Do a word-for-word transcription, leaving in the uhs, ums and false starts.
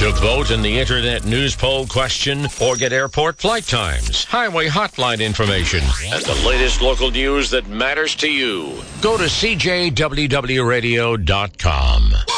To vote in the Internet News Poll question or get airport flight times, highway hotline information, and the latest local news that matters to you, go to C J W W radio dot com.